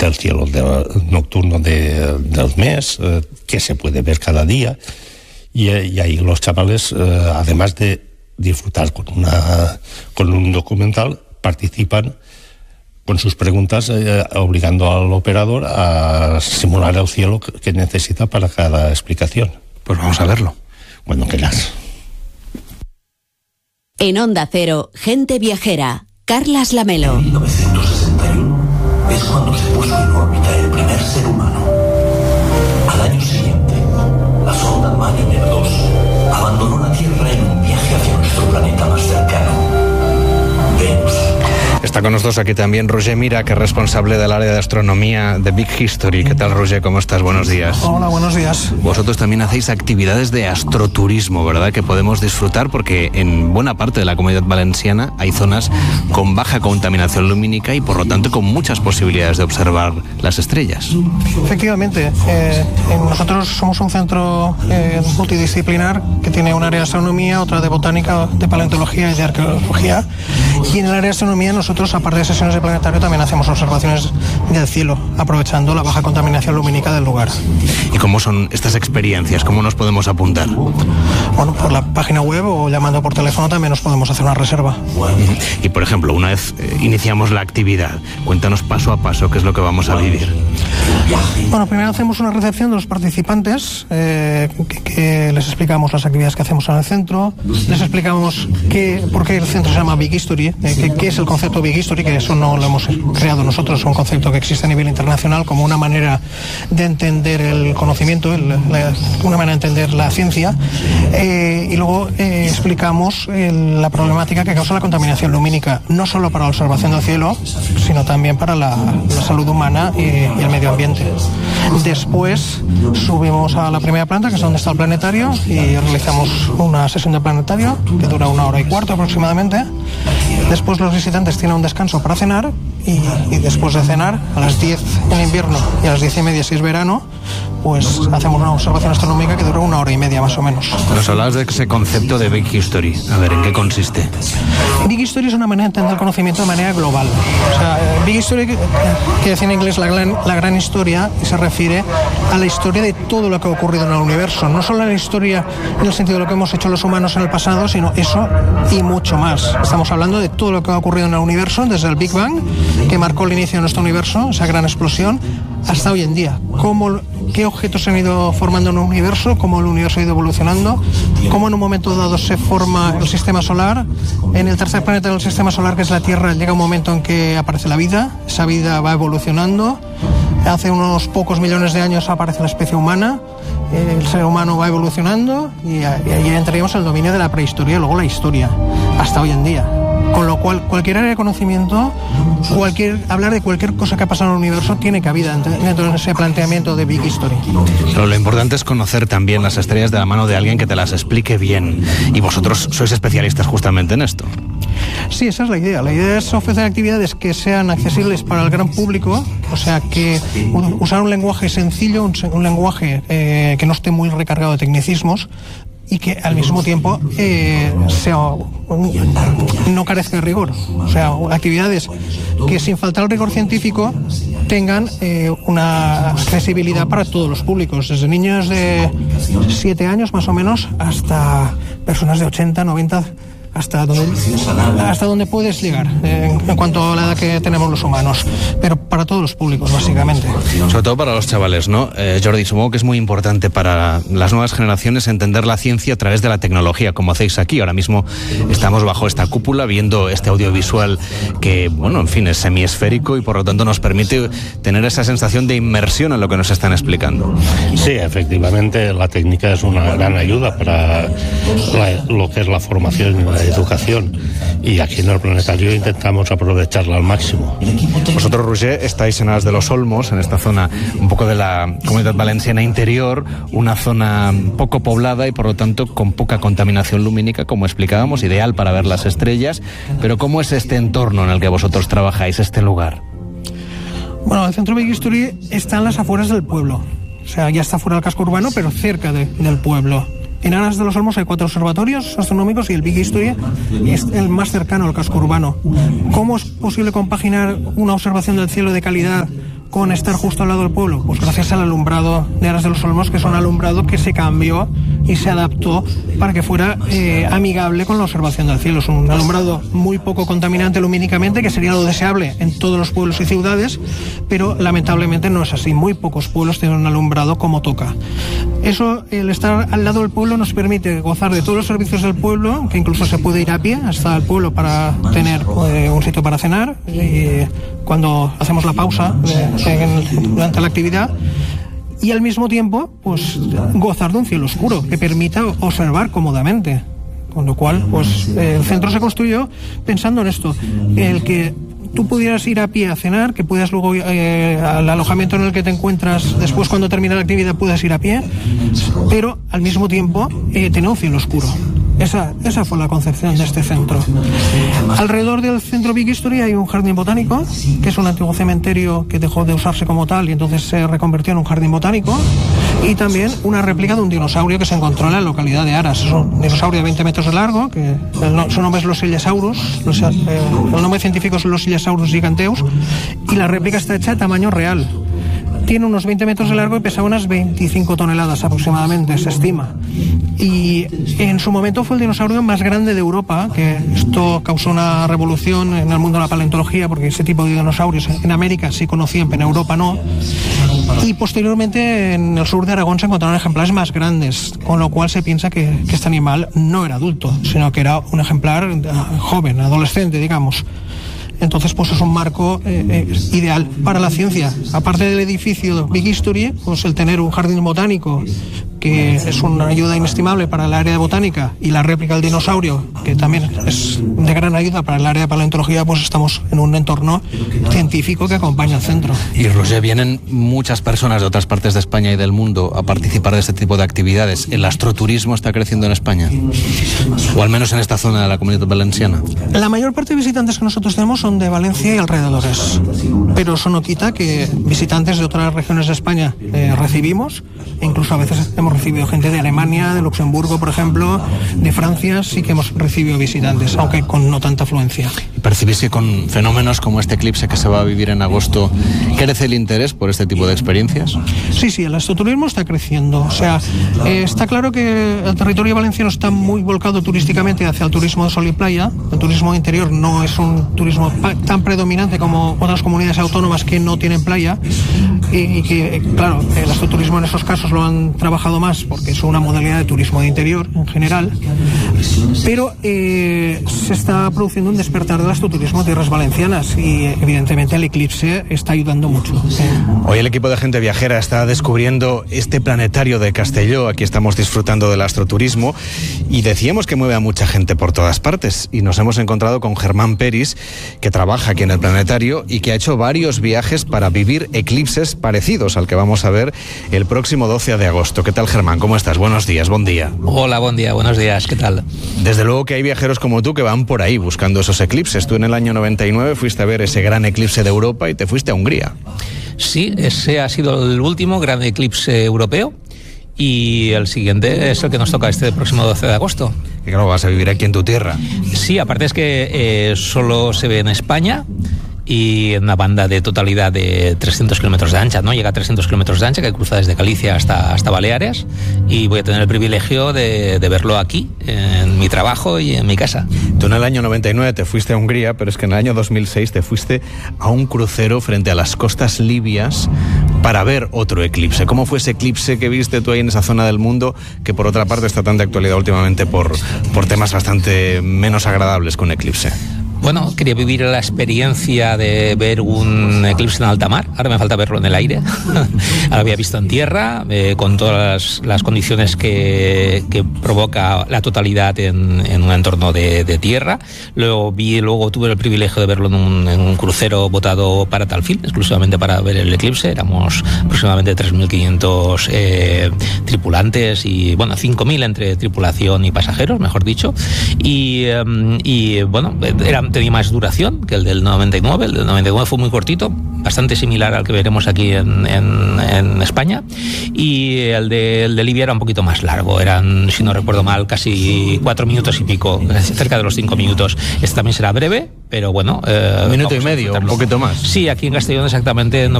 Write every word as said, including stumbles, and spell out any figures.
del cielo de, nocturno de, del mes, eh, qué se puede ver cada día. Y, y ahí los chavales, eh, además de disfrutar con, una, con un documental, participan con sus preguntas, eh, obligando al operador a simular el cielo que necesita para cada explicación. Pues vamos a verlo. Cuando quieras. En Onda Cero, Gente Viajera, Carlas Lamelo. En mil novecientos sesenta y uno es cuando se puso en órbita el primer ser humano. Al año siguiente, la sonda Mariner dos abandonó la Tierra en un viaje hacia nuestro planeta más cercano, Venus. Está con nosotros aquí también Roger Mira, que es responsable del área de astronomía de Big History. ¿Qué tal, Roger? ¿Cómo estás? Buenos días. Hola, buenos días. Vosotros también hacéis actividades de astroturismo, ¿verdad? Que podemos disfrutar porque en buena parte de la Comunidad Valenciana hay zonas con baja contaminación lumínica y por lo tanto con muchas posibilidades de observar las estrellas. Efectivamente, eh, nosotros somos un centro eh, multidisciplinar que tiene un área de astronomía, otra de botánica, de paleontología y de arqueología. Y en el área de astronomía nosotros Nosotros, aparte de sesiones de planetario, también hacemos observaciones del cielo, aprovechando la baja contaminación lumínica del lugar. ¿Y cómo son estas experiencias? ¿Cómo nos podemos apuntar? Bueno, por la página web o llamando por teléfono también nos podemos hacer una reserva. Y, por ejemplo, una vez eh, iniciamos la actividad, cuéntanos paso a paso qué es lo que vamos a vivir. Bueno, primero hacemos una recepción de los participantes, eh, que, que les explicamos las actividades que hacemos en el centro, les explicamos qué, por qué el centro se llama Big History, eh, qué, qué es el concepto Big History, que eso no lo hemos creado nosotros, es un concepto que existe a nivel internacional como una manera de entender el conocimiento, el, la, una manera de entender la ciencia, eh, y luego eh, explicamos el, la problemática que causa la contaminación lumínica, no solo para la observación del cielo, sino también para la, la salud humana y, y el medio ambiente. Después subimos a la primera planta, que es donde está el planetario, y realizamos una sesión de planetario que dura una hora y cuarto aproximadamente. Después los visitantes tienen un descanso para cenar y, y después de cenar, a las diez en invierno y a las diez y media si es verano, pues hacemos una observación astronómica que dura una hora y media más o menos. Nos hablabas de ese concepto de Big History. A ver, ¿en qué consiste? Big History es una manera de entender el conocimiento de manera global. O sea, Big History, que decía en inglés la gran, la gran historia, y se refiere a la historia de todo lo que ha ocurrido en el universo. No solo la historia en el sentido de lo que hemos hecho los humanos en el pasado, sino eso y mucho más. Estamos hablando de todo lo que ha ocurrido en el universo, desde el Big Bang, que marcó el inicio de nuestro universo, esa gran explosión, hasta hoy en día. Cómo, qué objetos se han ido formando en el universo, cómo el universo ha ido evolucionando, cómo en un momento dado se forma el sistema solar. En el tercer planeta del sistema solar, que es la Tierra, llega un momento en que aparece la vida, esa vida va evolucionando. Hace unos pocos millones de años aparece la especie humana, el ser humano va evolucionando y ahí entraríamos en el dominio de la prehistoria y luego la historia, hasta hoy en día. Con lo cual, cualquier área de conocimiento, cualquier, hablar de cualquier cosa que ha pasado en el universo tiene cabida dentro de ese planteamiento de Big History. Pero lo importante es conocer también las estrellas de la mano de alguien que te las explique bien. Y vosotros sois especialistas justamente en esto. Sí, esa es la idea. La idea es ofrecer actividades que sean accesibles para el gran público, o sea, que usar un lenguaje sencillo, un, un lenguaje eh, que no esté muy recargado de tecnicismos, y que al mismo tiempo eh, sea, no carezca de rigor. O sea, actividades que sin faltar el rigor científico tengan eh, una accesibilidad para todos los públicos, desde niños de siete años más o menos hasta personas de ochenta, noventa, hasta donde, hasta donde puedes llegar eh, en cuanto a la edad que tenemos los humanos, pero para todos los públicos básicamente. Sobre todo para los chavales, ¿no? Eh, Jordi, supongo que es muy importante para las nuevas generaciones entender la ciencia a través de la tecnología, como hacéis aquí. Ahora mismo estamos bajo esta cúpula viendo este audiovisual que, bueno, en fin, es semiesférico y por lo tanto nos permite tener esa sensación de inmersión en lo que nos están explicando. Sí, efectivamente, la técnica es una gran ayuda para la, lo que es la formación y la educación, y aquí en el planetario intentamos aprovecharla al máximo. Vosotros, Roger, estáis en Aras de los Olmos, en esta zona un poco de la Comunidad Valenciana interior, una zona poco poblada y por lo tanto con poca contaminación lumínica, como explicábamos, ideal para ver las estrellas. Pero ¿cómo es este entorno en el que vosotros trabajáis, este lugar? Bueno, el Centro Big History está en las afueras del pueblo, o sea, ya está fuera del casco urbano, pero cerca de, del pueblo. En Aras de los Olmos hay cuatro observatorios astronómicos y el Big History es el más cercano al casco urbano. ¿Cómo es posible compaginar una observación del cielo de calidad con estar justo al lado del pueblo? Pues gracias al alumbrado de Aras de los Olmos, que es un alumbrado que se cambió y se adaptó para que fuera eh, amigable con la observación del cielo. Es un alumbrado muy poco contaminante lumínicamente, que sería lo deseable en todos los pueblos y ciudades, pero lamentablemente no es así. Muy pocos pueblos tienen un alumbrado como toca. Eso, el estar al lado del pueblo, nos permite gozar de todos los servicios del pueblo, que incluso se puede ir a pie hasta el pueblo para tener eh, un sitio para cenar, y cuando hacemos la pausa eh, en, durante la actividad, y al mismo tiempo pues gozar de un cielo oscuro que permita observar cómodamente. Con lo cual, pues eh, el centro se construyó pensando en esto, el que tú pudieras ir a pie a cenar, que puedas luego eh, al alojamiento en el que te encuentras después, cuando termine la actividad, puedas ir a pie, pero al mismo tiempo eh, tener un cielo oscuro. Esa, esa fue la concepción de este centro. Alrededor del centro Big History hay un jardín botánico, que es un antiguo cementerio que dejó de usarse como tal y entonces se reconvirtió en un jardín botánico, y también una réplica de un dinosaurio que se encontró en la localidad de Aras. Es un dinosaurio de veinte metros de largo, que el, su nombre es Loscillosaurus, los, eh, el nombre científico es Loscillosaurus giganteus, y la réplica está hecha a tamaño real. Tiene unos veinte metros de largo y pesa unas veinticinco toneladas aproximadamente, se estima. Y en su momento fue el dinosaurio más grande de Europa, que esto causó una revolución en el mundo de la paleontología, porque ese tipo de dinosaurios en América sí conocían, pero en Europa no. Y posteriormente en el sur de Aragón se encontraron ejemplares más grandes, con lo cual se piensa que, que este animal no era adulto, sino que era un ejemplar joven, adolescente, digamos. Entonces, pues es un marco eh, eh, ideal para la ciencia. Aparte del edificio Big History, pues el tener un jardín botánico, que es una ayuda inestimable para el área de botánica, y la réplica del dinosaurio, que también es de gran ayuda para el área de paleontología, pues estamos en un entorno científico que acompaña al centro. Y Roger, vienen muchas personas de otras partes de España y del mundo a participar de este tipo de actividades. ¿El astroturismo está creciendo en España? O al menos en esta zona de la Comunidad Valenciana. La mayor parte de visitantes que nosotros tenemos son de Valencia y alrededores, pero eso no quita que visitantes de otras regiones de España eh, recibimos, e incluso a veces hemos recibido gente de Alemania, de Luxemburgo, por ejemplo, de Francia, sí que hemos recibido visitantes, aunque con no tanta afluencia. ¿Percibís que con fenómenos como este eclipse que se va a vivir en agosto crece el interés por este tipo de experiencias? Sí, sí, el astroturismo está creciendo. O sea, eh, está claro que el territorio valenciano está muy volcado turísticamente hacia el turismo de sol y playa. El turismo interior no es un turismo tan predominante como otras comunidades autónomas que no tienen playa, y, y que, claro, el astroturismo en esos casos lo han trabajado más porque es una modalidad de turismo de interior en general, pero eh, se está produciendo un despertar del astroturismo en tierras valencianas, y evidentemente el eclipse está ayudando mucho. Hoy el equipo de Gente Viajera está descubriendo este planetario de Castelló. Aquí estamos disfrutando del astroturismo y decíamos que mueve a mucha gente por todas partes, y nos hemos encontrado con Germán Peris, que trabaja aquí en el planetario y que ha hecho varios viajes para vivir eclipses parecidos al que vamos a ver el próximo doce de agosto. ¿Qué tal, Germán? ¿Cómo estás? Buenos días, buen día. Hola, buen día, buenos días, ¿qué tal? Desde luego que hay viajeros como tú que van por ahí buscando esos eclipses. Tú en el año noventa y nueve fuiste a ver ese gran eclipse de Europa y te fuiste a Hungría. Sí, ese ha sido el último gran eclipse europeo, y el siguiente es el que nos toca este próximo doce de agosto. Que claro, vas a vivir aquí en tu tierra. Sí, aparte es que eh, solo se ve en España, y en una banda de totalidad de trescientos kilómetros de ancha, ¿no? Llega a trescientos kilómetros de ancha, que cruza desde Galicia hasta, hasta Baleares, y voy a tener el privilegio de, de verlo aquí, en mi trabajo y en mi casa. Tú en el año noventa y nueve te fuiste a Hungría, pero es que en el año dos mil seis te fuiste a un crucero frente a las costas libias para ver otro eclipse. ¿Cómo fue ese eclipse que viste tú ahí en esa zona del mundo, que por otra parte está tan de actualidad últimamente por, por temas bastante menos agradables que un eclipse? Bueno, quería vivir la experiencia de ver un eclipse en alta mar. Ahora me falta verlo en el aire. Ahora había visto en tierra, eh, con todas las, las condiciones que, que provoca la totalidad en, en un entorno de, de tierra. Luego vi, luego tuve el privilegio de verlo en un, en un crucero botado para tal fin, exclusivamente para ver el eclipse. Éramos aproximadamente tres mil quinientos eh, tripulantes y, bueno, cinco mil entre tripulación y pasajeros, mejor dicho. Y, eh, y bueno, era tenía más duración que el del noventa y nueve. El del noventa y nueve fue muy cortito, bastante similar al que veremos aquí en, en, en España, y el de, el de Libia era un poquito más largo, eran, si no recuerdo mal, casi cuatro minutos y pico, cerca de los cinco minutos. Este también será breve, pero bueno... Eh, un minuto y medio, un poquito más. Sí, aquí en Castellón exactamente no